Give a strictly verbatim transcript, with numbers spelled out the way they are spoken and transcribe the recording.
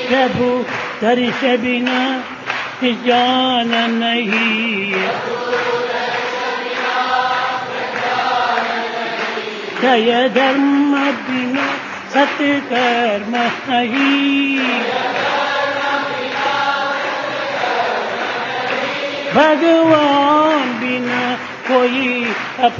प्रभु दर्श बिना जान नहीं, जय धर्म बिना सत्कर्म नहीं, भगवान बिना कोई